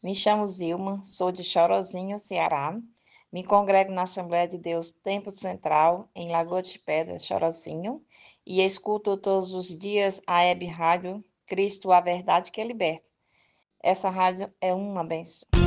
Me chamo Zilma, sou de Chorozinho, Ceará. Me congrego na Assembleia de Deus Tempo Central, em Lagoa de Pedras, Chorozinho, e escuto todos os dias a Web Rádio Cristo, a Verdade que Liberta. Essa rádio é uma benção.